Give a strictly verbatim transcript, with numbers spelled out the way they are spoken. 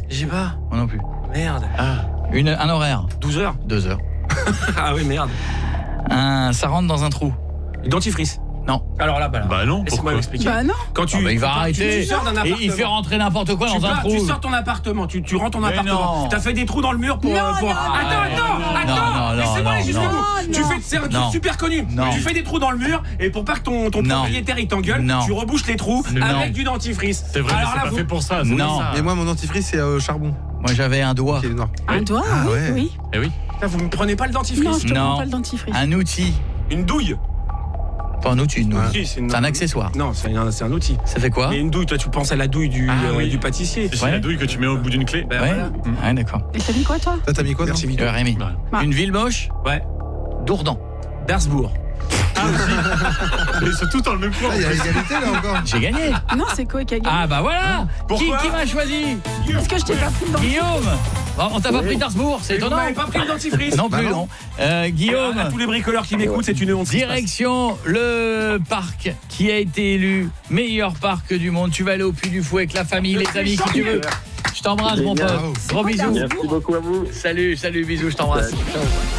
J'ai pas. Moi non plus. Merde. Ah. Une, un horaire. douze heures. deux heures. Ah oui, merde. Un, ça rentre dans un trou. Dentifrice. Non. Alors là, bah là. Bah non, Laissez-moi pourquoi m'expliquer. Bah non. Quand tu, Ah bah il va quand arrêter. Tu, tu sors d'un Et appartement. il fait rentrer n'importe quoi tu dans un pars, trou. Tu sors ton appartement, tu, tu rentres ton Mais appartement. non. T'as fait des trous dans le mur pour. Non, euh, pour... non, attends, non, attends, non, attends. non, Laissez-moi non, aller jusqu'au non. bout. Non, Tu non. fais, c'est un truc Non. super connu. Non. Tu fais des trous dans le mur et pour pas que ton, ton Non. propriétaire il t'engueule, Non. tu rebouches les trous Non. avec du dentifrice. C'est vrai, mais Alors c'est là, pas vous- fait pour ça. c'est Non. ça. Et moi, mon dentifrice, c'est euh, charbon. Moi j'avais un doigt. Qui est noir. Un doigt, Ah oui, ouais. oui. Eh oui. Putain, vous me prenez pas le Non, dentifrice. je te Non. prends pas le dentifrice. Un outil. Une douille. Pas un outil, une douille. Si, c'est une- C'est un accessoire. Non, c'est un, c'est un outil. Ça fait quoi? Mais une douille, toi tu penses à la douille du, Ah euh, oui. du pâtissier. C'est Ouais. la douille que tu mets au bout d'une clé. Ben Ouais, voilà. ouais d'accord. Et t'as mis quoi, toi? Toi, t'as mis quoi? Merci non Vito. Euh, Rémi. Ah. Une ville moche? Ouais. Dourdan. Darsbourg. Ah aussi. Mais c'est tout dans le même coin. Ah, il y a égalité là encore. J'ai gagné. Non, c'est quoi qui a gagné? Ah bah voilà. Qui, Pourquoi qui m'a choisi? Est-ce que je t'ai pas pris le dentifrice? Guillaume. Bon, on t'a pas pris Darsbourg, c'est Et vous étonnant. m'avez pas pris le dentifrice. Non Bah plus, non. non. Euh, Guillaume. À tous les bricoleurs qui m'écoutent, c'est une honte. ce qui se passe. Direction le parc qui a été élu meilleur parc du monde. Tu vas aller au Puy du Fou avec la famille, Le les plus amis, qui tu veux. Je t'embrasse mon pote. Génial. Gros bisous. Merci beaucoup à vous. Salut, salut, bisous, je t'embrasse. Ciao.